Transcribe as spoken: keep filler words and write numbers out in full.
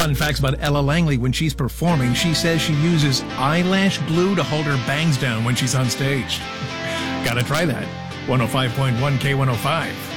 Fun facts about Ella Langley when she's performing. She says she uses eyelash glue to hold her bangs down when she's on stage. Gotta try that. one oh five point one K one oh five.